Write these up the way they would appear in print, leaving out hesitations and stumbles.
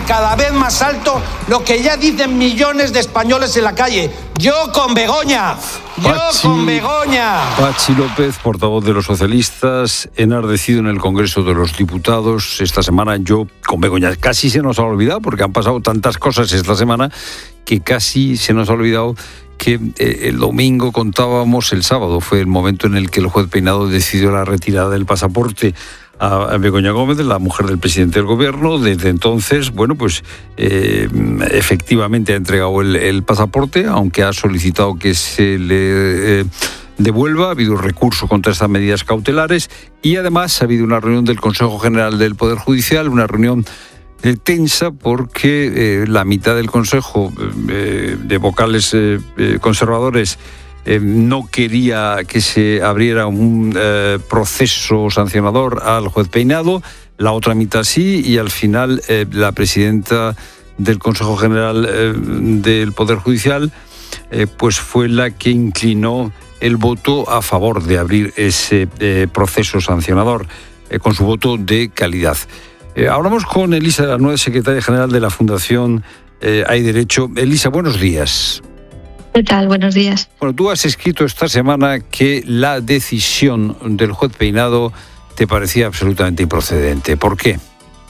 cada vez más alto lo que ya dicen millones de españoles en la calle. ¡Yo con Begoña! ¡Yo con Begoña! Patxi López, portavoz de los socialistas, enardecido en el Congreso de los Diputados esta semana. Yo con Begoña. Casi se nos ha olvidado, porque han pasado tantas cosas esta semana, que casi se nos ha olvidado que el domingo contábamos, el sábado fue el momento en el que el juez Peinado decidió la retirada del pasaporte a Begoña Gómez, la mujer del presidente del gobierno. Desde entonces, bueno, pues efectivamente ha entregado el pasaporte, aunque ha solicitado que se le devuelva. Ha habido recurso contra estas medidas cautelares y además ha habido una reunión del Consejo General del Poder Judicial, una reunión tensa porque la mitad del Consejo de vocales conservadores no quería que se abriera un proceso sancionador al juez Peinado, la otra mitad sí, y al final la presidenta del Consejo General del Poder Judicial pues fue la que inclinó el voto a favor de abrir ese proceso sancionador con su voto de calidad. Hablamos con Elisa de la Nuez, secretaria general de la Fundación Hay Derecho. Elisa, buenos días. ¿Qué tal? Buenos días. Bueno, tú has escrito esta semana que la decisión del juez Peinado te parecía absolutamente improcedente. ¿Por qué?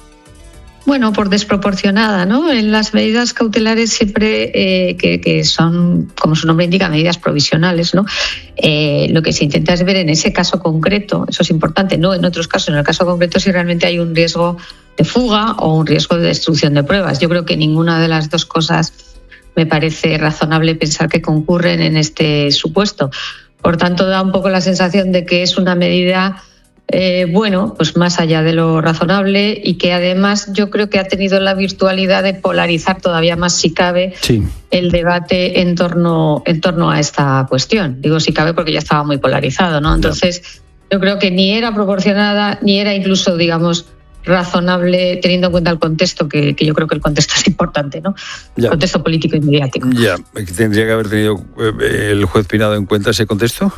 Bueno, por desproporcionada, ¿no? En las medidas cautelares siempre que son, como su nombre indica, medidas provisionales, ¿no? Lo que se intenta es ver en ese caso concreto, eso es importante, no en otros casos, en el caso concreto si realmente hay un riesgo de fuga o un riesgo de destrucción de pruebas. Yo creo que ninguna de las dos cosas me parece razonable pensar que concurren en este supuesto. Por tanto, da un poco la sensación de que es una medida bueno, pues más allá de lo razonable y que además yo creo que ha tenido la virtualidad de polarizar todavía más, si cabe, el debate en torno a esta cuestión. Digo si cabe porque ya estaba muy polarizado, ¿no? Entonces, yo creo que ni era proporcionada, ni era incluso, digamos, razonable teniendo en cuenta el contexto, que yo creo que el contexto es importante, ¿no? El contexto político y mediático. Ya, ¿tendría que haber tenido el juez Peinado en cuenta ese contexto?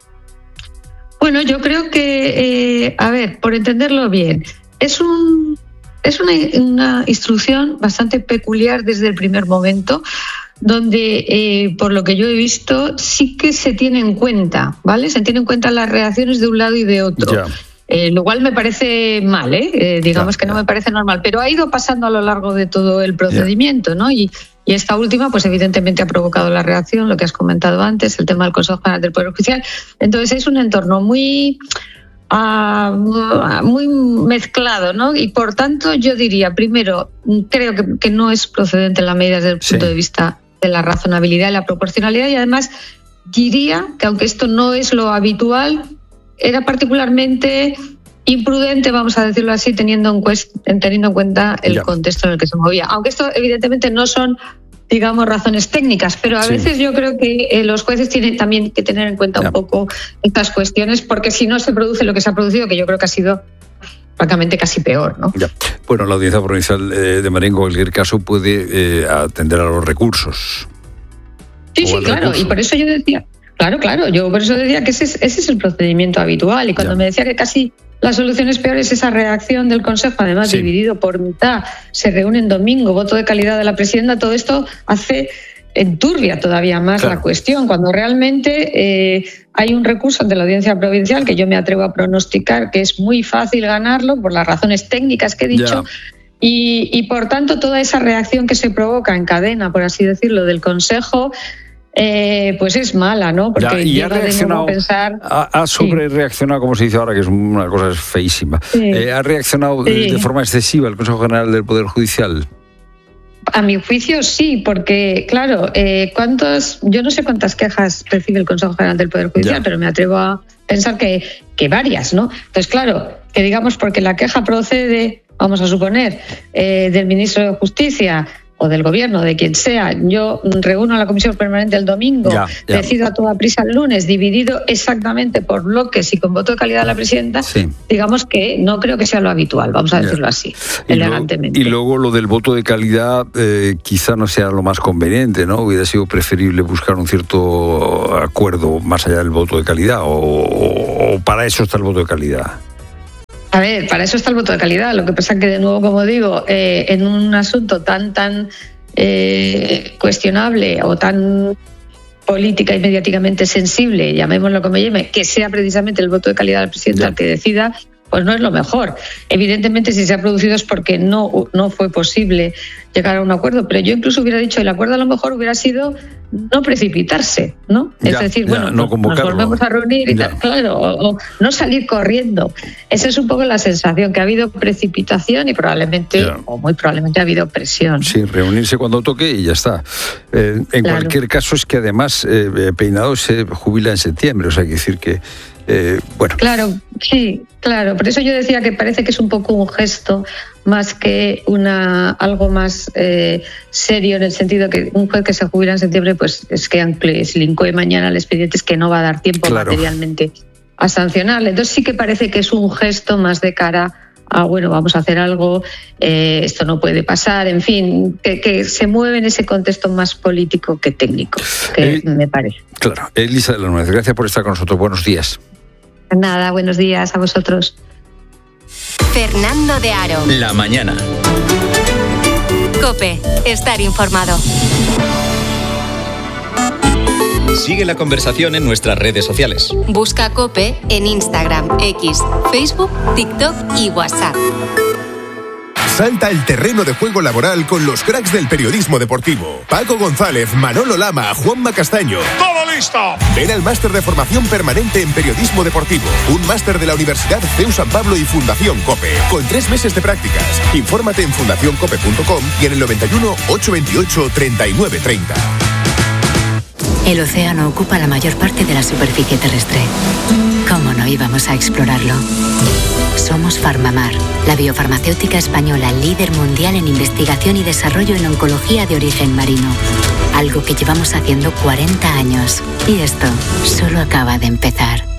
Bueno, yo creo que, a ver, por entenderlo bien, es una instrucción bastante peculiar desde el primer momento, donde, por lo que yo he visto, sí que se tiene en cuenta, ¿vale? Se tienen en cuenta las reacciones de un lado y de otro. Lo cual me parece mal, digamos que no me parece normal, pero ha ido pasando a lo largo de todo el procedimiento, ¿no? Y esta última, pues evidentemente ha provocado la reacción, lo que has comentado antes, el tema del Consejo General del Poder Judicial. Entonces es un entorno muy mezclado, ¿no? Y por tanto yo diría, primero, creo que no es procedente la medida desde el punto de vista de la razonabilidad y la proporcionalidad, y además diría que aunque esto no es lo habitual, era particularmente imprudente, vamos a decirlo así, teniendo en cuenta el contexto en el que se movía. Aunque esto evidentemente no son, digamos, razones técnicas, pero a veces yo creo que los jueces tienen también que tener en cuenta un poco estas cuestiones, porque si no se produce lo que se ha producido, que yo creo que ha sido francamente casi peor, ¿no? Bueno, la Audiencia Provincial de Madrid en cualquier caso puede atender a los recursos. Sí, claro, y por eso yo decía... Claro, yo por eso decía que ese es el procedimiento habitual, y cuando me decía que casi la solución es peor es esa reacción del Consejo, además dividido por mitad, se reúne en domingo, voto de calidad de la presidenta, todo esto hace enturbia todavía más la cuestión, cuando realmente hay un recurso ante la Audiencia Provincial que yo me atrevo a pronosticar que es muy fácil ganarlo por las razones técnicas que he dicho, y por tanto toda esa reacción que se provoca en cadena, por así decirlo, del Consejo, pues es mala, ¿no? Porque y ha reaccionado, ha sobrereaccionado, como se dice ahora, que es una cosa feísima. Ha reaccionado de forma excesiva el Consejo General del Poder Judicial. A mi juicio sí, porque claro, yo no sé cuántas quejas recibe el Consejo General del Poder Judicial, pero me atrevo a pensar que varias, ¿no? Entonces, claro, que digamos porque la queja procede, vamos a suponer, del ministro de Justicia o del gobierno, de quien sea, yo reúno a la comisión permanente el domingo, decido a toda prisa el lunes, dividido exactamente por bloques y con voto de calidad de la presidenta, digamos que no creo que sea lo habitual, vamos a decirlo así, elegantemente. Y luego lo del voto de calidad quizá no sea lo más conveniente, ¿no? Hubiera sido preferible buscar un cierto acuerdo más allá del voto de calidad, o para eso está el voto de calidad. A ver, para eso está el voto de calidad. Lo que pasa es que, de nuevo, como digo, en un asunto tan cuestionable o tan política y mediáticamente sensible, llamémoslo como llame, que sea precisamente el voto de calidad del presidente el que decida, pues no es lo mejor. Evidentemente, si se ha producido es porque no fue posible llegar a un acuerdo, pero yo incluso hubiera dicho, el acuerdo a lo mejor hubiera sido no precipitarse, ¿no? Es decir, bueno, no nos volvemos a reunir y tal, claro, o no salir corriendo. Esa es un poco la sensación, que ha habido precipitación y probablemente, o muy probablemente, ha habido presión. Sí, reunirse cuando toque y ya está. En cualquier caso, es que además Peinado se jubila en septiembre, o sea, hay que decir que bueno. Claro, sí, claro. Por eso yo decía que parece que es un poco un gesto más que algo más serio, en el sentido que un juez que se jubila en septiembre, pues es que aunque se lincoe mañana el expediente, es que no va a dar tiempo materialmente a sancionarle. Entonces sí que parece que es un gesto más de cara a, bueno, vamos a hacer algo, esto no puede pasar, en fin, que se mueve en ese contexto más político que técnico, que me parece. Claro. Elisa de la Nuez, gracias por estar con nosotros. Buenos días. Nada, buenos días a vosotros. Fernando de Aro. La mañana. COPE. Estar informado. Sigue la conversación en nuestras redes sociales. Busca COPE en Instagram, X, Facebook, TikTok y WhatsApp. Salta al terreno de juego laboral con los cracks del periodismo deportivo. Paco González, Manolo Lama, Juanma Castaño. ¡Todo listo! Ven al máster de formación permanente en periodismo deportivo. Un máster de la Universidad CEU San Pablo y Fundación COPE. Con 3 meses de prácticas. Infórmate en fundacioncope.com y en el 91 828 3930. El océano ocupa la mayor parte de la superficie terrestre. ¿Cómo no íbamos a explorarlo? Somos Farmamar, la biofarmacéutica española líder mundial en investigación y desarrollo en oncología de origen marino. Algo que llevamos haciendo 40 años. Y esto solo acaba de empezar.